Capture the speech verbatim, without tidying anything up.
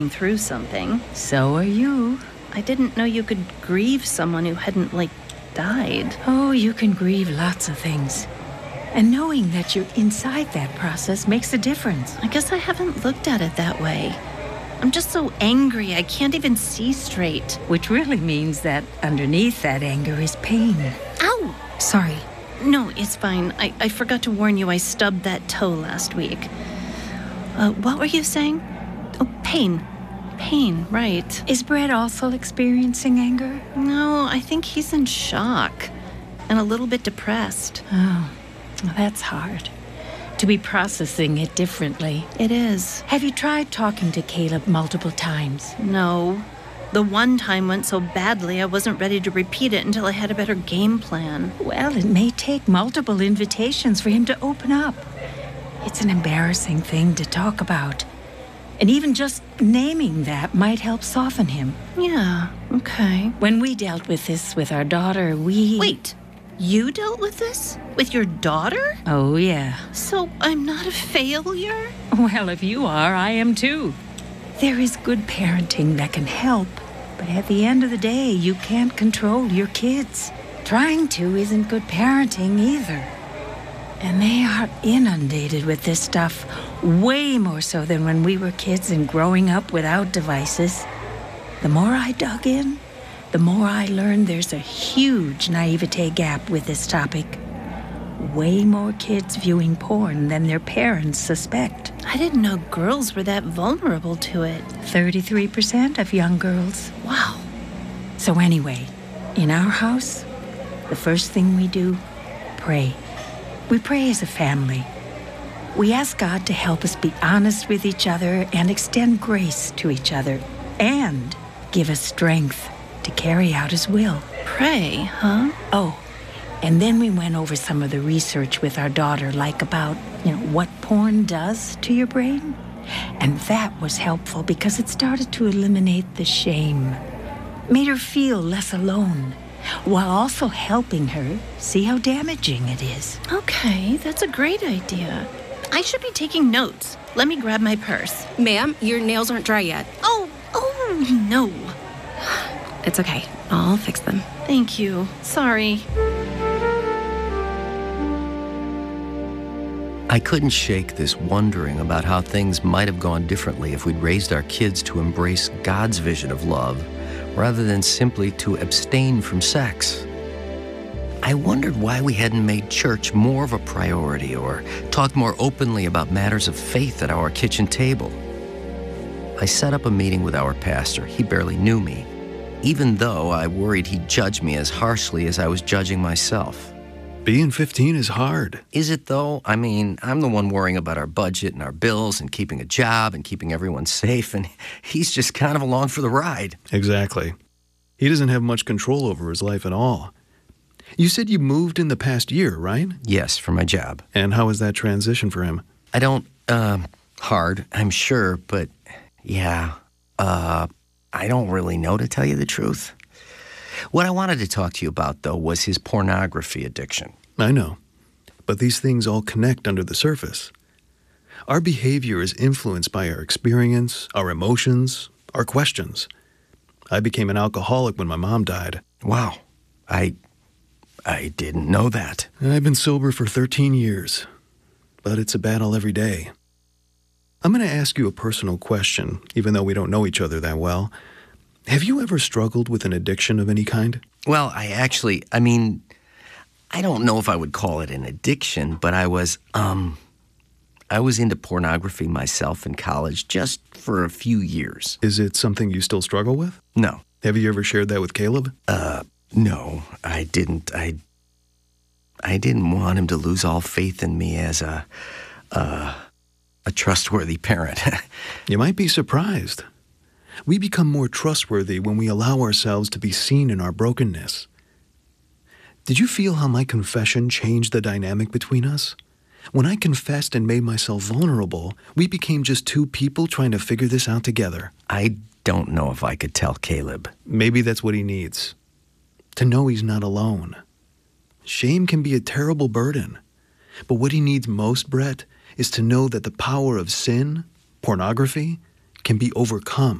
through something. So are you. I didn't know you could grieve someone who hadn't, like, died. Oh, you can grieve lots of things. And knowing that you're inside that process makes a difference. I guess I haven't looked at it that way. I'm just so angry, I can't even see straight. Which really means that underneath that anger is pain. Ow! Sorry. No, it's fine. I, I forgot to warn you I stubbed that toe last week. Uh, what were you saying? Oh, pain. Pain, right. Is Brett also experiencing anger? No, I think he's in shock. And a little bit depressed. Oh, well, that's hard. To be processing it differently. It is. Have you tried talking to Caleb multiple times? No. The one time went so badly I wasn't ready to repeat it until I had a better game plan. Well, it may take multiple invitations for him to open up. It's an embarrassing thing to talk about. And even just naming that might help soften him. Yeah, okay. When we dealt with this with our daughter, we... Wait, you dealt with this? With your daughter? Oh, yeah. So I'm not a failure? Well, if you are, I am too. There is good parenting that can help, but at the end of the day, you can't control your kids. Trying to isn't good parenting either. And they are inundated with this stuff, way more so than when we were kids and growing up without devices. The more I dug in, the more I learned there's a huge naivete gap with this topic. Way more kids viewing porn than their parents suspect. I didn't know girls were that vulnerable to it. thirty-three percent of young girls. Wow. So anyway, in our house, the first thing we do, pray. We pray as a family. We ask God to help us be honest with each other and extend grace to each other, and give us strength to carry out His will. Pray, huh? Oh, and then we went over some of the research with our daughter, like about, you know, what porn does to your brain. And that was helpful because it started to eliminate the shame, made her feel less alone, while also helping her see how damaging it is. Okay, that's a great idea. I should be taking notes. Let me grab my purse. Ma'am, your nails aren't dry yet. Oh, oh, no. It's okay. I'll fix them. Thank you. Sorry. I couldn't shake this wondering about how things might have gone differently if we'd raised our kids to embrace God's vision of love rather than simply to abstain from sex. I wondered why we hadn't made church more of a priority or talked more openly about matters of faith at our kitchen table. I set up a meeting with our pastor. He barely knew me, even though I worried he'd judge me as harshly as I was judging myself. Being fifteen is hard. Is it, though? I mean, I'm the one worrying about our budget and our bills and keeping a job and keeping everyone safe, and he's just kind of along for the ride. Exactly. He doesn't have much control over his life at all. You said you moved in the past year, right? Yes, for my job. And how was that transition for him? I don't, uh, hard, I'm sure, but yeah, uh, I don't really know, to tell you the truth. What I wanted to talk to you about, though, was his pornography addiction. I know, but these things all connect under the surface. Our behavior is influenced by our experience, our emotions, our questions. I became an alcoholic when my mom died. Wow, I, I didn't know that. I've been sober for thirteen years, but it's a battle every day. I'm going to ask you a personal question, even though we don't know each other that well. Have you ever struggled with an addiction of any kind? Well, I actually, I mean, I don't know if I would call it an addiction, but I was, um, I was into pornography myself in college just for a few years. Is it something you still struggle with? No. Have you ever shared that with Caleb? Uh, no, I didn't. I, I didn't want him to lose all faith in me as a, uh, a trustworthy parent. You might be surprised. We become more trustworthy when we allow ourselves to be seen in our brokenness. Did you feel how my confession changed the dynamic between us? When I confessed and made myself vulnerable, we became just two people trying to figure this out together. I don't know if I could tell Caleb. Maybe that's what he needs. To know he's not alone. Shame can be a terrible burden. But what he needs most, Brett, is to know that the power of sin, pornography, can be overcome